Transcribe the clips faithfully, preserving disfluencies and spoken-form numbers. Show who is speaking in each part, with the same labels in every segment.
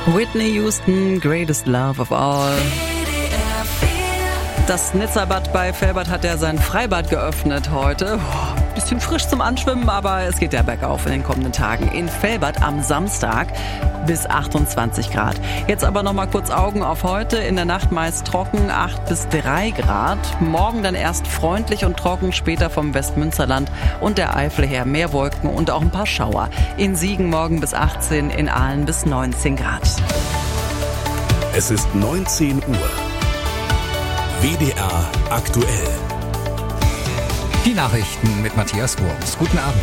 Speaker 1: Whitney Houston, Greatest Love of All. Das Nizza-Bad bei Velbert hat ja sein Freibad geöffnet heute. Oh, bisschen frisch zum Anschwimmen, aber es geht ja bergauf in den kommenden Tagen. In Velbert am Samstag bis achtundzwanzig Grad. Jetzt aber noch mal kurz Augen auf heute. In der Nacht meist trocken, acht bis drei Grad. Morgen dann erst freundlich und trocken, später vom Westmünsterland und der Eifel her mehr Wolken und auch ein paar Schauer. In Siegen morgen bis achtzehn, in Aalen bis neunzehn Grad.
Speaker 2: Es ist neunzehn Uhr. W D R aktuell.
Speaker 3: Die Nachrichten mit Matthias Wurms. Guten Abend.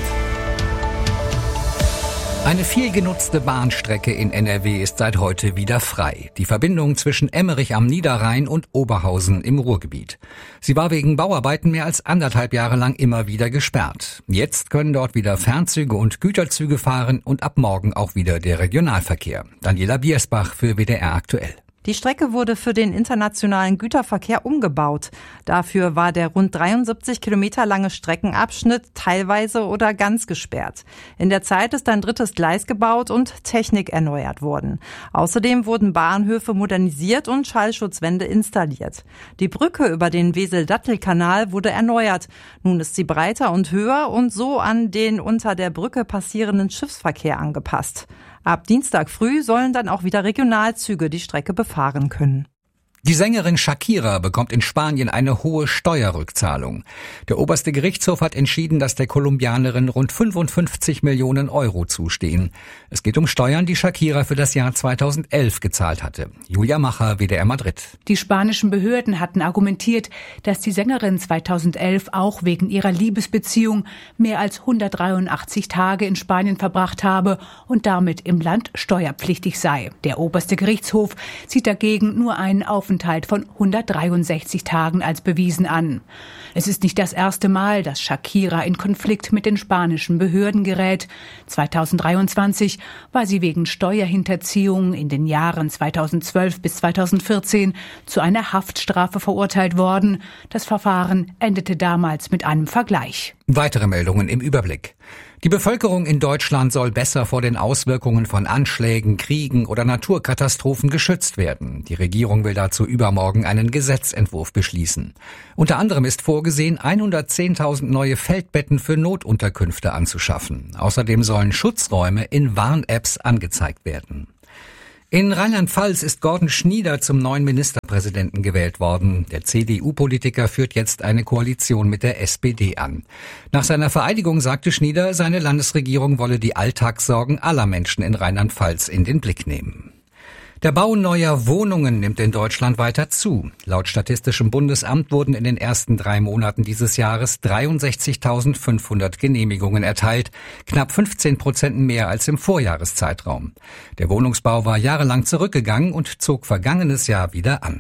Speaker 3: Eine viel genutzte Bahnstrecke in N R W ist seit heute wieder frei. Die Verbindung zwischen Emmerich am Niederrhein und Oberhausen im Ruhrgebiet. Sie war wegen Bauarbeiten mehr als anderthalb Jahre lang immer wieder gesperrt. Jetzt können dort wieder Fernzüge und Güterzüge fahren und ab morgen auch wieder der Regionalverkehr. Daniela Biersbach für W D R aktuell.
Speaker 4: Die Strecke wurde für den internationalen Güterverkehr umgebaut. Dafür war der rund dreiundsiebzig Kilometer lange Streckenabschnitt teilweise oder ganz gesperrt. In der Zeit ist ein drittes Gleis gebaut und Technik erneuert worden. Außerdem wurden Bahnhöfe modernisiert und Schallschutzwände installiert. Die Brücke über den Wesel-Dattel-Kanal wurde erneuert. Nun ist sie breiter und höher und so an den unter der Brücke passierenden Schiffsverkehr angepasst. Ab Dienstag früh sollen dann auch wieder Regionalzüge die Strecke befahren können.
Speaker 3: Die Sängerin Shakira bekommt in Spanien eine hohe Steuerrückzahlung. Der oberste Gerichtshof hat entschieden, dass der Kolumbianerin rund fünfundfünfzig Millionen Euro zustehen. Es geht um Steuern, die Shakira für das Jahr zweitausendelf gezahlt hatte. Julia Macher, W D R Madrid.
Speaker 5: Die spanischen Behörden hatten argumentiert, dass die Sängerin zweitausendelf auch wegen ihrer Liebesbeziehung mehr als hundertdreiundachtzig Tage in Spanien verbracht habe und damit im Land steuerpflichtig sei. Der oberste Gerichtshof sieht dagegen nur einen Aufenthalt von hundertdreiundsechzig Tagen als bewiesen an. Es ist nicht das erste Mal, dass Shakira in Konflikt mit den spanischen Behörden gerät. zweitausenddreiundzwanzig war sie wegen Steuerhinterziehung in den Jahren zweitausendzwölf bis zweitausendvierzehn zu einer Haftstrafe verurteilt worden. Das Verfahren endete damals mit einem Vergleich.
Speaker 3: Weitere Meldungen im Überblick. Die Bevölkerung in Deutschland soll besser vor den Auswirkungen von Anschlägen, Kriegen oder Naturkatastrophen geschützt werden. Die Regierung will dazu übermorgen einen Gesetzentwurf beschließen. Unter anderem ist vorgesehen, hundertzehntausend neue Feldbetten für Notunterkünfte anzuschaffen. Außerdem sollen Schutzräume in Warn-Apps angezeigt werden. In Rheinland-Pfalz ist Gordon Schnieder zum neuen Ministerpräsidenten gewählt worden. Der C D U-Politiker führt jetzt eine Koalition mit der S P D an. Nach seiner Vereidigung sagte Schnieder, seine Landesregierung wolle die Alltagssorgen aller Menschen in Rheinland-Pfalz in den Blick nehmen. Der Bau neuer Wohnungen nimmt in Deutschland weiter zu. Laut Statistischem Bundesamt wurden in den ersten drei Monaten dieses Jahres dreiundsechzigtausendfünfhundert Genehmigungen erteilt, knapp fünfzehn Prozent mehr als im Vorjahreszeitraum. Der Wohnungsbau war jahrelang zurückgegangen und zog vergangenes Jahr wieder an.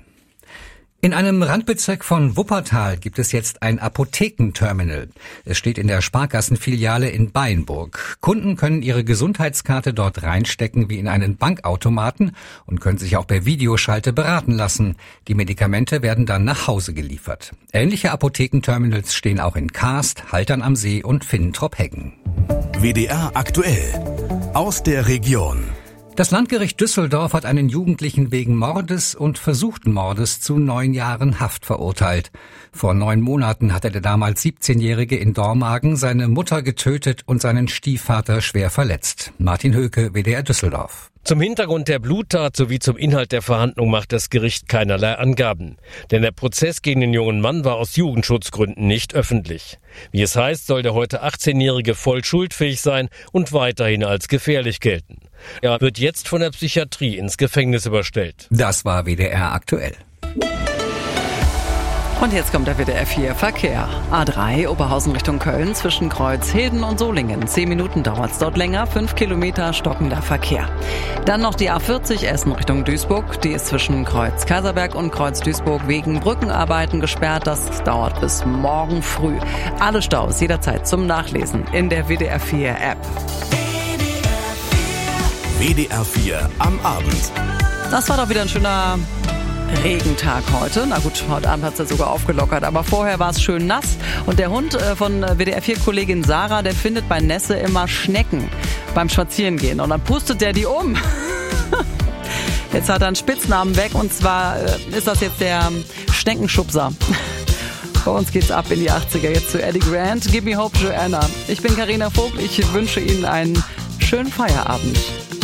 Speaker 3: In einem Randbezirk von Wuppertal gibt es jetzt ein Apothekenterminal. Es steht in der Sparkassenfiliale in Beinburg. Kunden können ihre Gesundheitskarte dort reinstecken wie in einen Bankautomaten und können sich auch per Videoschalte beraten lassen. Die Medikamente werden dann nach Hause geliefert. Ähnliche Apothekenterminals stehen auch in Kaast, Haltern am See und Finntrop-Heggen.
Speaker 2: W D R aktuell. Aus der Region.
Speaker 3: Das Landgericht Düsseldorf hat einen Jugendlichen wegen Mordes und versuchten Mordes zu neun Jahren Haft verurteilt. Vor neun Monaten hatte der damals siebzehnjährige in Dormagen seine Mutter getötet und seinen Stiefvater schwer verletzt. Martin Höke, W D R Düsseldorf.
Speaker 6: Zum Hintergrund der Bluttat sowie zum Inhalt der Verhandlung macht das Gericht keinerlei Angaben. Denn der Prozess gegen den jungen Mann war aus Jugendschutzgründen nicht öffentlich. Wie es heißt, soll der heute achtzehnjährige voll schuldfähig sein und weiterhin als gefährlich gelten. Er wird jetzt von der Psychiatrie ins Gefängnis überstellt.
Speaker 3: Das war W D R aktuell.
Speaker 1: Und jetzt kommt der W D R vier Verkehr. A drei Oberhausen Richtung Köln zwischen Kreuzhilden und Solingen. Zehn Minuten dauert's dort länger, fünf Kilometer stockender Verkehr. Dann noch die A vierzig Essen Richtung Duisburg. Die ist zwischen Kreuz Kaiserberg und Kreuz Duisburg wegen Brückenarbeiten gesperrt. Das dauert bis morgen früh. Alle Staus jederzeit zum Nachlesen in der W D R vier App.
Speaker 2: W D R vier am Abend.
Speaker 1: Das war doch wieder ein schöner Regentag heute. Na gut, heute Abend hat es ja sogar aufgelockert, aber vorher war es schön nass. Und der Hund von W D R vier Kollegin Sarah, der findet bei Nässe immer Schnecken beim Spazierengehen. Und dann pustet der die um. Jetzt hat er einen Spitznamen weg und zwar ist das jetzt der Schneckenschubser. Bei uns geht's ab in die achtziger, jetzt zu Eddie Grant, Give Me Hope, Joanna. Ich bin Carina Vogt, ich wünsche Ihnen einen schönen Feierabend.